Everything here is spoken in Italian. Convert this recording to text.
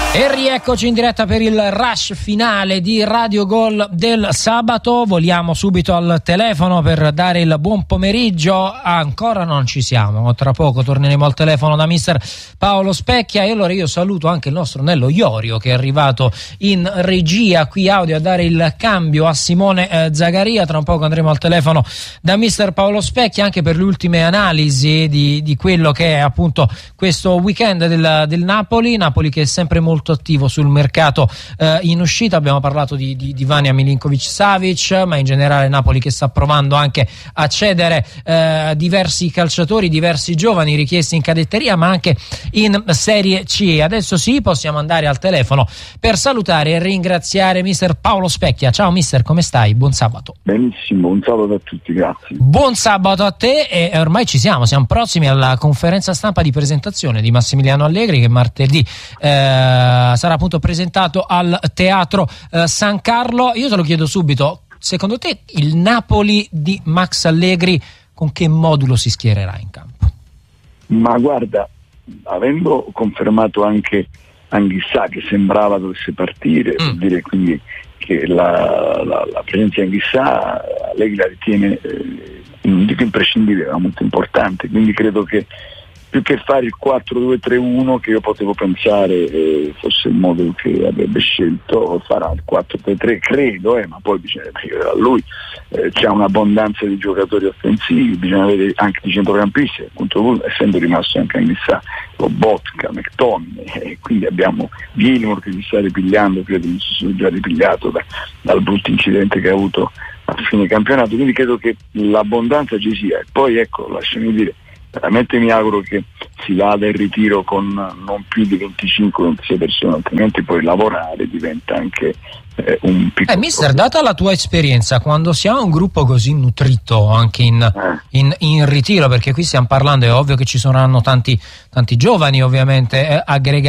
E rieccoci in diretta per il rush finale di Radio Gol del sabato. Voliamo subito al telefono per dare il buon pomeriggio. Ancora non ci siamo, tra poco torneremo al telefono da mister Paolo Specchia. E allora io saluto anche il nostro Nello Iorio, che è arrivato in regia qui audio a dare il cambio a Simone Zagaria. Tra un poco andremo al telefono da mister Paolo Specchia anche per le ultime analisi di quello che è appunto questo weekend del Napoli che è sempre molto attivo sul mercato in uscita. Abbiamo parlato di Vanja Milinković-Savić, ma in generale Napoli che sta provando anche a cedere diversi calciatori, diversi giovani richiesti in cadetteria ma anche in Serie C. Adesso sì, possiamo andare al telefono per salutare e ringraziare mister Paolo Specchia. Ciao mister, come stai? Buon sabato. Benissimo, buon sabato a tutti, grazie. Buon sabato a te. E ormai siamo prossimi alla conferenza stampa di presentazione di Massimiliano Allegri, che martedì sarà appunto presentato al Teatro San Carlo. Io te lo chiedo subito, secondo te il Napoli di Max Allegri con che modulo si schiererà in campo? Ma guarda, avendo confermato anche Anguissa che sembrava dovesse partire, vuol dire quindi che la presenza di Anguissa Allegri la ritiene non dico imprescindibile, ma molto importante, quindi credo che più che fare il 4-2-3-1 che io potevo pensare fosse il modo che avrebbe scelto, farà il 4-3-3 credo, ma poi bisogna chiedere a lui. C'è un'abbondanza di giocatori offensivi, bisogna vedere anche di centrocampisti, appunto, essendo rimasto anche Anguissa, Lobotka, McTominay, quindi abbiamo Gilmour che si sta ripigliando, credo che si sia già ripigliato dal brutto incidente che ha avuto a fine campionato, quindi credo che l'abbondanza ci sia. E poi ecco, lasciami dire, veramente mi auguro che si vada in ritiro con non più di 25-26 persone, altrimenti poi lavorare diventa anche un piccolo mister, data la tua esperienza, quando si ha un gruppo così nutrito anche in ritiro, perché qui stiamo parlando, è ovvio che ci saranno tanti giovani ovviamente aggregati,